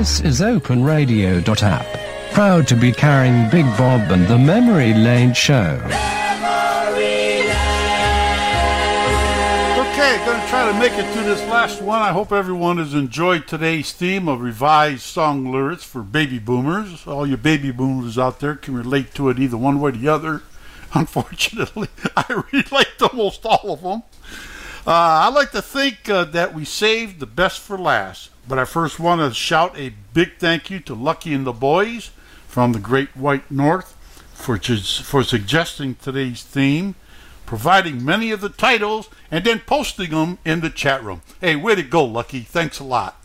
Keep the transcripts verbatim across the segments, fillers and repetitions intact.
This is Open Radio app, proud to be carrying Big Bob and the Memory Lane Show. Okay, going to try to make it through this last one. I hope everyone has enjoyed today's theme of revised song lyrics for baby boomers. All you baby boomers out there can relate to it either one way or the other. Unfortunately, I relate to almost all of them. Uh, I like to think uh, that we saved the best for last. But I first want to shout a big thank you to Lucky and the boys from the Great White North for, for suggesting today's theme, providing many of the titles, and then posting them in the chat room. Hey, way to go, Lucky. Thanks a lot.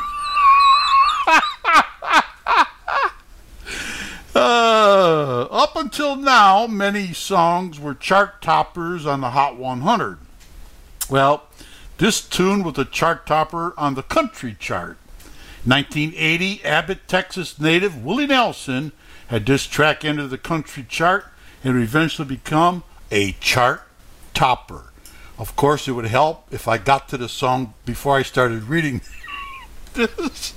uh, up until now, many songs were chart toppers on the Hot one hundred. Well, this tune was a chart topper on the country chart. nineteen eighty, Abbott, Texas native Willie Nelson had this track enter the country chart and would eventually become a chart topper. Of course, it would help if I got to the song before I started reading this.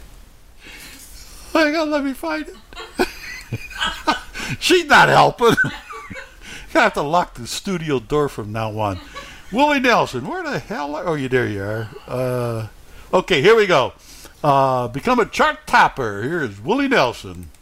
Hang on, let me find it. She's not helping. I have to lock the studio door from now on. Willie Nelson, where the hell are oh, you? There you are. Uh, okay, here we go. Uh, become a chart topper. Here's Willie Nelson.